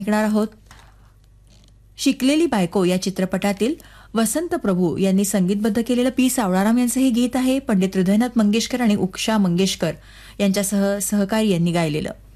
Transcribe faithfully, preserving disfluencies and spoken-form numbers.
ऐकणार आहोत. शिकलेली बायको या चित्रपटातील वसंत प्रभू यांनी संगीतबद्ध केलेलं पी सावळाराम यांचं हे गीत आहे. पंडित हृदयनाथ मंगेशकर आणि उषा मंगेशकर यांच्यासह सहकारी यांनी गायलेलं.